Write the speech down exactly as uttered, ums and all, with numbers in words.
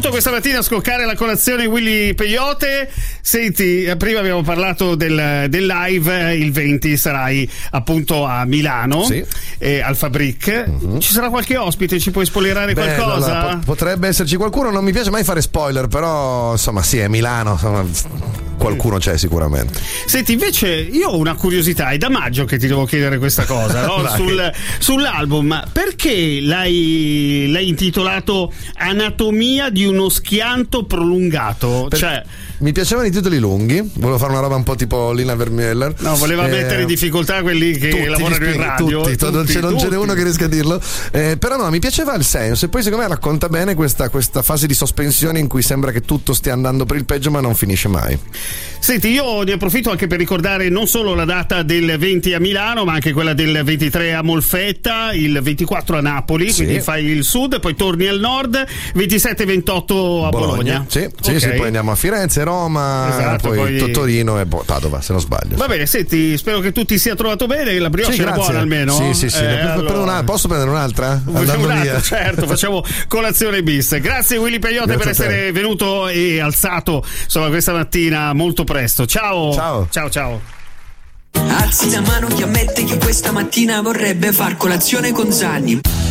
voluto questa mattina scoccare la colazione Willy Peyote. Senti, prima abbiamo parlato del, del live, il venti sarai appunto a Milano, sì. eh, al Fabric. Uh-huh. Ci sarà qualche ospite? Ci puoi spoilerare Beh, qualcosa? Allora, po- potrebbe esserci qualcuno, non mi piace mai fare spoiler, però insomma sì, è Milano, insomma, qualcuno c'è sicuramente. Senti, invece io ho una curiosità, è da maggio che ti devo chiedere questa cosa, no? Sul, sull'album, perché l'hai, l'hai intitolato Anatomia di uno schianto prolungato? Per, cioè mi piacevano i titoli lunghi, volevo fare una roba un po' tipo Lina Vermeuler. No, voleva eh, mettere in difficoltà quelli che tutti, lavorano in radio. Tutti, tutti, non, c'è, non ce n'è uno che riesca a dirlo. Eh, però no, mi piaceva il senso e poi secondo me racconta bene questa, questa fase di sospensione in cui sembra che tutto stia andando per il peggio ma non finisce mai. Senti, io ne approfitto anche per ricordare non solo la data del venti a Milano, ma anche quella del ventitré a Molfetta, il ventiquattro a Napoli, sì. Quindi fai il sud, poi torni al nord, ventisette ventotto a Bologna. Bologna. Sì, sì, okay. Sì, poi andiamo a Firenze, Roma, esatto, poi, poi Torino e Padova, se non sbaglio. Va bene, senti, spero che tu ti sia trovato bene, la brioche sì, era buona almeno. Sì, sì, sì. Eh, allora... una, posso prendere un'altra? Andando un'altra, via. certo, facciamo colazione bis. Grazie Willy Peyote per essere venuto e alzato insomma questa mattina molto presto. Ciao. Ciao. Ciao, ciao. Alzi la mano chi ammette che questa mattina vorrebbe far colazione con Zanni.